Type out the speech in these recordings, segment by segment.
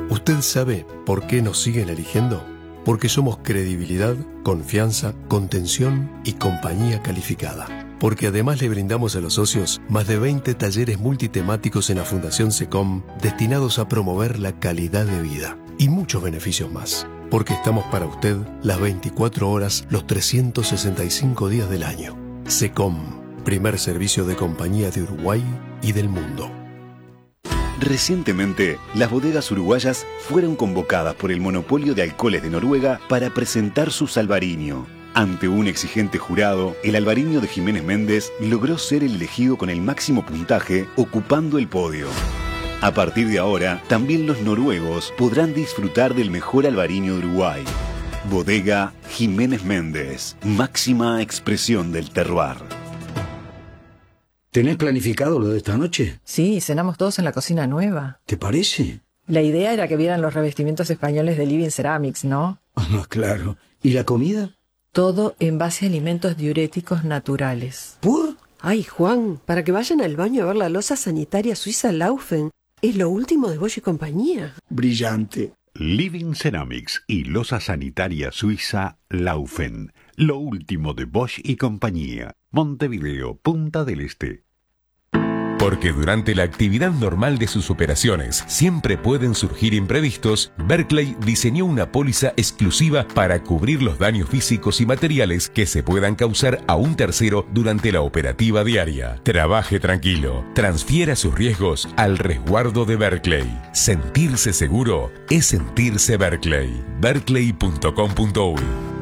¿Usted sabe por qué nos siguen eligiendo? Porque somos credibilidad, confianza, contención y compañía calificada. Porque además le brindamos a los socios más de 20 talleres multitemáticos en la Fundación SECOM destinados a promover la calidad de vida y muchos beneficios más. Porque estamos para usted las 24 horas, los 365 días del año. SECOM, primer servicio de compañía de Uruguay y del mundo. Recientemente, las bodegas uruguayas fueron convocadas por el Monopolio de Alcoholes de Noruega para presentar su Albariño. Ante un exigente jurado, el Albariño de Jiménez Méndez logró ser el elegido con el máximo puntaje, ocupando el podio. A partir de ahora, también los noruegos podrán disfrutar del mejor albariño de Uruguay. Bodega Jiménez Méndez, máxima expresión del terroir. ¿Tenés planificado lo de esta noche? Sí, cenamos todos en la cocina nueva. ¿Te parece? La idea era que vieran los revestimientos españoles de Living Ceramics, ¿no? Ah, claro. ¿Y la comida? Todo en base a alimentos diuréticos naturales. ¿Por? Ay, Juan, para que vayan al baño a ver la loza sanitaria suiza Laufen. Es lo último de Bosch y compañía. Brillante. Living Ceramics y loza sanitaria suiza Laufen. Lo último de Bosch y compañía. Montevideo, Punta del Este. Porque durante la actividad normal de sus operaciones siempre pueden surgir imprevistos, Berkeley diseñó una póliza exclusiva para cubrir los daños físicos y materiales que se puedan causar a un tercero durante la operativa diaria. Trabaje tranquilo, transfiera sus riesgos al resguardo de Berkeley. Sentirse seguro es sentirse Berkeley. Berkeley.com.uy.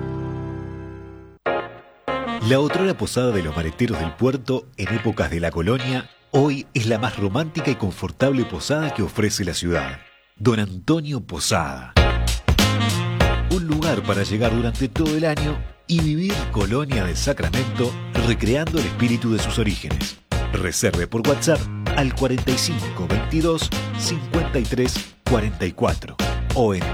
La otrora posada de los mareteros del puerto en épocas de la colonia, hoy es la más romántica y confortable posada que ofrece la ciudad. Don Antonio Posada. Un lugar para llegar durante todo el año y vivir Colonia de Sacramento recreando el espíritu de sus orígenes. Reserve por WhatsApp al 45 22 53 44 o en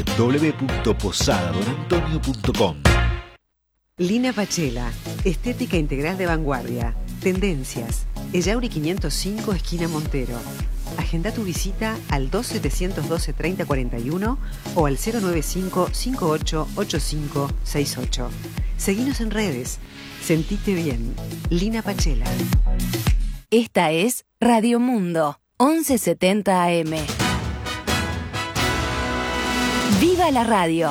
www.posadadonantonio.com. Lina Pachela, estética integral de vanguardia. Tendencias. Ellauri 505, esquina Montero. Agenda tu visita al 2712-3041 o al 095-588568. Seguinos en redes. Sentite bien. Lina Pachela. Esta es Radio Mundo, 1170 AM. ¡Viva la radio!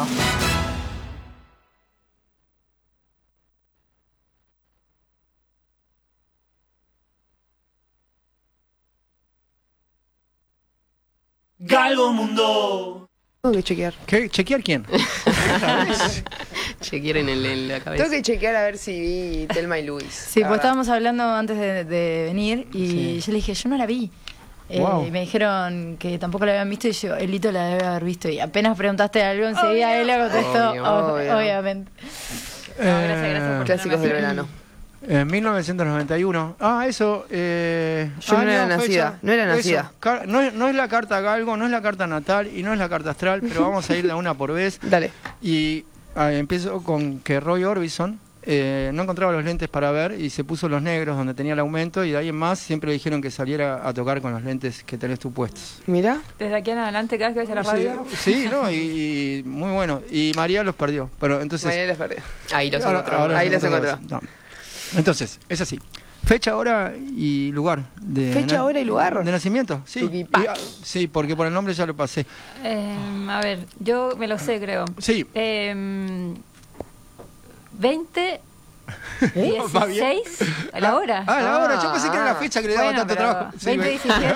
Galgo Mundo. Tengo que chequear. ¿Qué? ¿Chequear quién? Chequear en la cabeza. Tengo que chequear a ver si vi Thelma y Luis. Sí, pues estábamos hablando antes de venir y yo le dije, yo no la vi. Wow. Y me dijeron que tampoco la habían visto y yo, Elito la debe haber visto. Y apenas preguntaste algo, enseguida él le contestó, obviamente. Gracias por Clásicos del verano. En 1991. Yo no era nacida. No era nacida. No es la carta Galgo, no es la carta natal y no es la carta astral, pero vamos a ir de una por vez. Dale. Y empiezo con que Roy Orbison no encontraba los lentes para ver y se puso los negros donde tenía el aumento y de ahí en más siempre le dijeron que saliera a tocar con los lentes que tenés tú puestos. Mira. Desde aquí en adelante cada vez que vayas a la radio. Sí, no, y muy bueno. Y María los perdió. Pero entonces. María los perdió. Ahí los encontró. Ahí los encontró. No. Entonces, es así. Fecha, hora y lugar. ¿Fecha, hora y lugar? De nacimiento, sí. Sí, porque por el nombre ya lo pasé. A ver, yo me lo sé, creo. Sí. 20... 16 a la hora. Ah, la hora. Yo pensé que era la fecha que le daba tanto trabajo. 20, 17.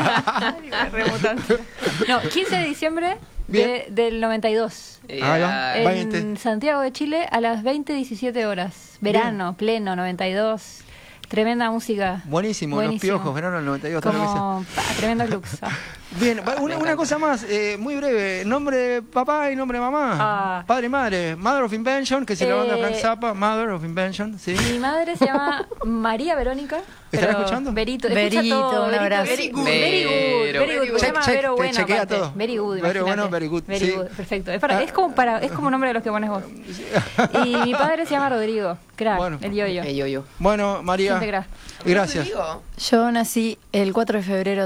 No, 15 de diciembre del 92. En Santiago de Chile a las 20:17 horas. Verano, pleno, 92. Tremenda música. Buenísimo. Los Piojos, verano del 92. Tremendo lux. Bien, una cosa más, muy breve. Nombre de papá y nombre de mamá. Padre y madre. Mother of Invention, que es la banda Frank Zappa. Mother of Invention, ¿sí? Mi madre se llama María Verónica. ¿Estás escuchando? Berito, un abrazo. Very good. Se llama Vero Bueno. Chequea todo. Very good. Very bueno, very good. Very good, perfecto. Es como un nombre de los que pones vos. Y mi padre se llama Rodrigo. Crack, el yo-yo. El yo-yo. Bueno, María. Gracias. Gracias. Yo nací el 4 de febrero